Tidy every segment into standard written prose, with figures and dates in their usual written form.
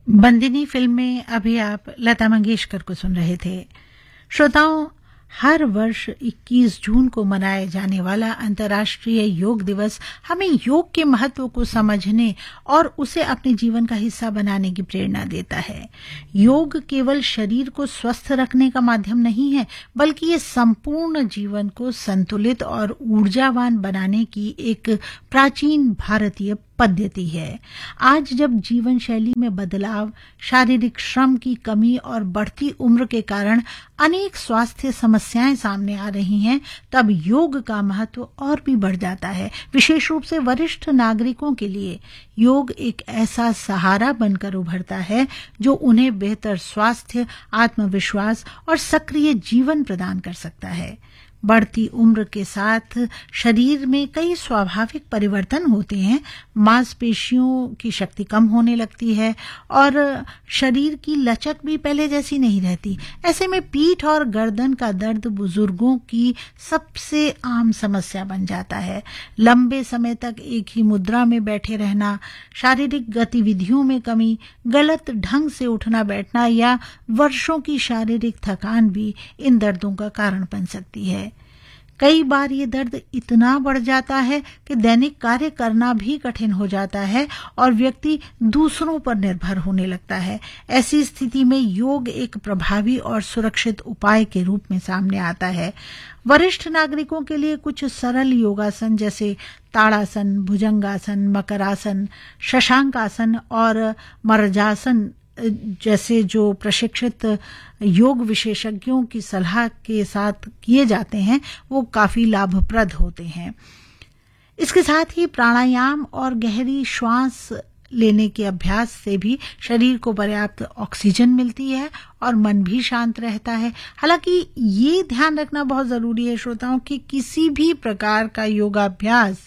Bandini film में अभी आप लता मंगेशकर को सुन रहे थे। श्रोताओं, हर वर्ष 21 जून को मनाया जाने वाला अंतर्राष्ट्रीय योग दिवस हमें योग के महत्व को समझने और उसे अपने जीवन का हिस्सा बनाने की प्रेरणा देता है। योग केवल शरीर को स्वस्थ रखने का माध्यम नहीं है, बल्कि ये संपूर्ण जीवन को संतुलित और ऊर्जावान बनाने की एक प्राचीन भारतीय पद्धति है। आज जब जीवन शैली में बदलाव, शारीरिक श्रम की कमी और बढ़ती उम्र के कारण अनेक स्वास्थ्य समस्याएं सामने आ रही हैं, तब योग का महत्व और भी बढ़ जाता है। विशेष रूप से वरिष्ठ नागरिकों के लिए योग एक ऐसा सहारा बनकर उभरता है जो उन्हें बेहतर स्वास्थ्य, आत्मविश्वास और सक्रिय जीवन प्रदान कर सकता है। बढ़ती उम्र के साथ शरीर में कई स्वाभाविक परिवर्तन होते हैं। मांसपेशियों की शक्ति कम होने लगती है और शरीर की लचक भी पहले जैसी नहीं रहती। ऐसे में पीठ और गर्दन का दर्द बुजुर्गों की सबसे आम समस्या बन जाता है। लंबे समय तक एक ही मुद्रा में बैठे रहना, शारीरिक गतिविधियों में कमी, गलत ढंग से उठना बैठना या वर्षों की शारीरिक थकान भी इन दर्दों का कारण बन सकती है। कई बार ये दर्द इतना बढ़ जाता है कि दैनिक कार्य करना भी कठिन हो जाता है और व्यक्ति दूसरों पर निर्भर होने लगता है। ऐसी स्थिति में योग एक प्रभावी और सुरक्षित उपाय के रूप में सामने आता है। वरिष्ठ नागरिकों के लिए कुछ सरल योगासन जैसे ताड़ासन, भुजंगासन, मकरासन, शशांकासन और मर्जासन जैसे जो प्रशिक्षित योग विशेषज्ञों की सलाह के साथ किए जाते हैं, वो काफी लाभप्रद होते हैं। इसके साथ ही प्राणायाम और गहरी श्वास लेने के अभ्यास से भी शरीर को पर्याप्त ऑक्सीजन मिलती है और मन भी शांत रहता है। हालांकि ये ध्यान रखना बहुत जरूरी है श्रोताओं कि किसी भी प्रकार का योगाभ्यास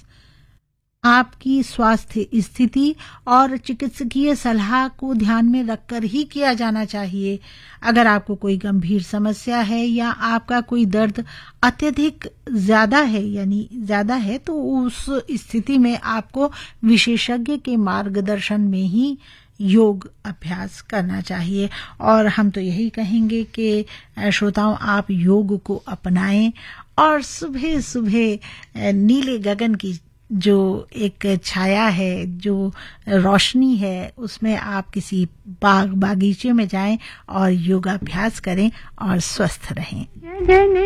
आपकी स्वास्थ्य स्थिति और चिकित्सकीय सलाह को ध्यान में रखकर ही किया जाना चाहिए। अगर आपको कोई गंभीर समस्या है या आपका कोई दर्द अत्यधिक ज्यादा है तो उस स्थिति में आपको विशेषज्ञ के मार्गदर्शन में ही योग अभ्यास करना चाहिए। और हम तो यही कहेंगे कि श्रोताओं, आप योग को अपनाएं और सुबह सुबह नीले गगन की जो एक छाया है, जो रोशनी है, उसमें आप किसी बागीचे में जाएं और योगाभ्यास करें और स्वस्थ रहें।